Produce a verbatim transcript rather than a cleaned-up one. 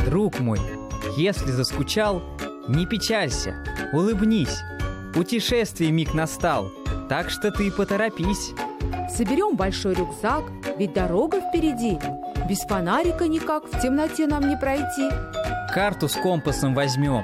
Друг мой, если заскучал, не печалься, улыбнись. Путешествие миг настал, так что ты поторопись. Соберем большой рюкзак, ведь дорога впереди. Без фонарика никак в темноте нам не пройти. Карту с компасом возьмем,